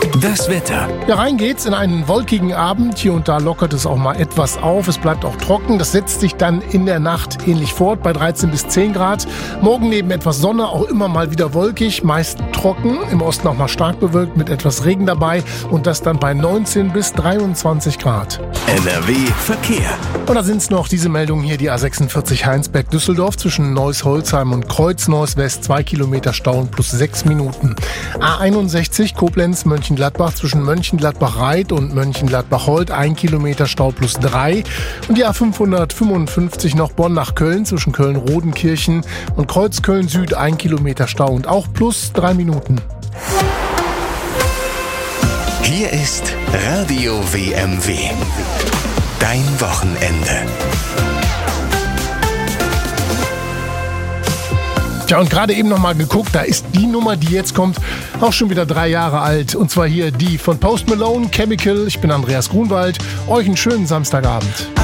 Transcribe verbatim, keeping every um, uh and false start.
Das Wetter. Ja, rein geht's in einen wolkigen Abend. Hier und da lockert es auch mal etwas auf. Es bleibt auch trocken. Das setzt sich dann in der Nacht ähnlich fort bei dreizehn bis zehn Grad. Morgen neben etwas Sonne auch immer mal wieder wolkig, meist trocken. Im Osten auch mal stark bewölkt mit etwas Regen dabei. Und das dann bei neunzehn bis dreiundzwanzig Grad. N R W Verkehr. Und da sind's noch diese Meldungen hier. Die A sechsundvierzig Heinsberg-Düsseldorf zwischen Neuss-Holzheim und Kreuz-Neuss-West. Zwei Kilometer Stau und plus sechs Minuten. A einundsechzig Koblenz-Mönchengladbach zwischen Mönchengladbach-Reit und Mönchengladbach-Holt. Ein Kilometer Stau plus drei. Und die A fünfhundertfünfundfünfzig noch Bonn nach Köln zwischen Köln-Rodenkirchen und Kreuz-Köln-Süd. Ein Kilometer Stau und auch plus drei Minuten. Hier ist Radio W M W. Dein Wochenende. Ja, und gerade eben noch mal geguckt, da ist die Nummer, die jetzt kommt, auch schon wieder drei Jahre alt. Und zwar hier die von Post Malone, Chemical. Ich bin Andreas Grunwald. Euch einen schönen Samstagabend.